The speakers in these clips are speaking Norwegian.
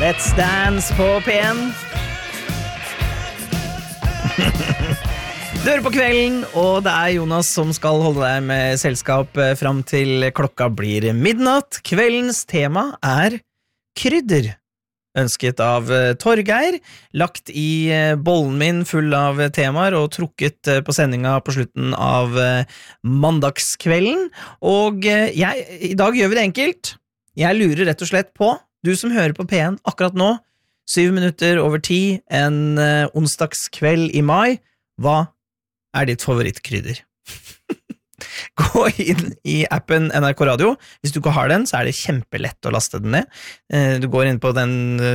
Let's Dance på P1. Du hører på Kvelden, og det er Jonas som skal holde deg med selskap fram til klokka blir midnatt. Kveldens tema er krydder. Ønsket av Torgeir, lagt i bollen min full av temaer og trukket på sendinga på slutten av mandagskvelden. Og i dag gjør vi det enkelt. Jeg lurer rett og slett på, du som hører på P1 akkurat nå, 7 minutter over 10, en onsdagskveld i mai, hva er ditt favorittkrydder? Gå inn i appen NRK Radio. Hvis du ikke har den, så er det kjempelett å laste den ned. Du går inn på den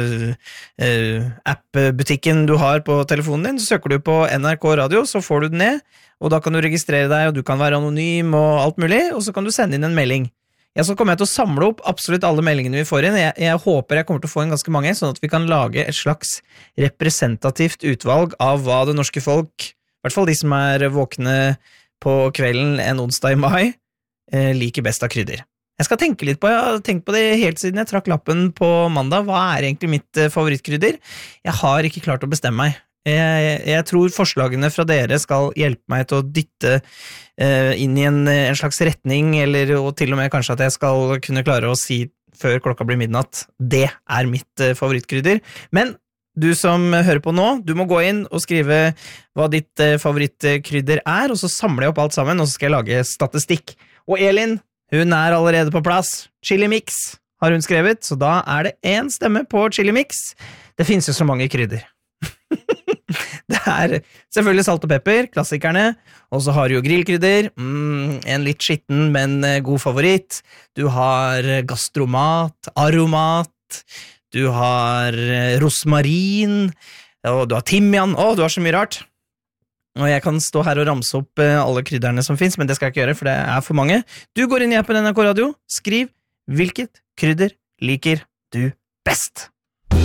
app-butikken du har på telefonen din, så søker du på NRK Radio, så får du den ned, og da kan du registrere deg, og du kan være anonym og alt mulig, og så kan du sende inn en melding. Så kommer jeg til å samle opp absolutt alle meldingene vi får inn. Jeg håper jeg kommer til å få inn ganske mange, sånn at vi kan lage et slags representativt utvalg av hva det norske folk, i hvert fall de som er våkne på kvelden en onsdag i mai, liker best av krydder. Jeg skal tenke litt på, jeg har tenkt på det helt siden jeg trakk lappen på mandag. Hva er egentlig mitt favorittkrydder? Jeg har ikke klart å bestemme meg. Jeg tror forslagene fra dere skal hjelpe meg til å dytte inn i en slags retning, og til og med kanskje at jeg skal kunne klare å si før klokka blir midnatt, det er mitt favorittkrydder. Men du som hører på nå, du må gå inn og skrive hva ditt favorittkrydder er, og så samler jeg opp alt sammen, og så skal jeg lage statistikk. Og Elin, hun er allerede på plass. Chili Mix har hun skrevet, så da er det en stemme på Chili Mix. Det finnes jo så mange krydder. Det er selvfølgelig salt og pepper, klassikerne, og så har du jo grillkrydder, en litt skitten, men god favoritt. Du har gastromat, aromat, du har rosmarin, og du har timian, du har så mye rart. Og jeg kan stå her og ramse opp alle krydderne som finnes, men det skal jeg ikke gjøre, for det er for mange. Du går inn i appen NRK Radio, skriv hvilket krydder liker du best.